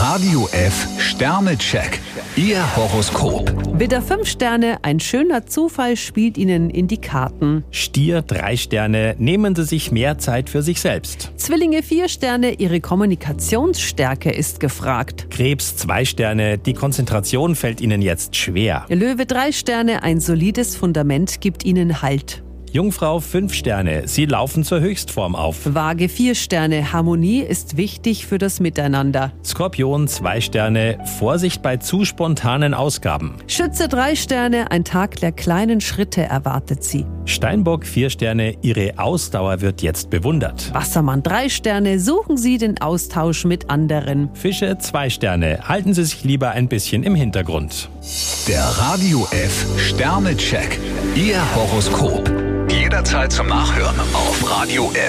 Radio F Sternecheck. Ihr Horoskop. Widder 5 Sterne, ein schöner Zufall spielt Ihnen in die Karten. Stier 3 Sterne, nehmen Sie sich mehr Zeit für sich selbst. Zwillinge 4 Sterne, Ihre Kommunikationsstärke ist gefragt. Krebs 2 Sterne, die Konzentration fällt Ihnen jetzt schwer. Löwe 3 Sterne, ein solides Fundament gibt Ihnen Halt. Jungfrau 5 Sterne, Sie laufen zur Höchstform auf. Waage 4 Sterne, Harmonie ist wichtig für das Miteinander. Skorpion 2 Sterne, Vorsicht bei zu spontanen Ausgaben. Schütze 3 Sterne, ein Tag der kleinen Schritte erwartet Sie. Steinbock 4 Sterne, Ihre Ausdauer wird jetzt bewundert. Wassermann 3 Sterne, suchen Sie den Austausch mit anderen. Fische 2 Sterne, halten Sie sich lieber ein bisschen im Hintergrund. Der Radio F Sternecheck. Ihr Horoskop. Jederzeit zum Nachhören auf Radio F.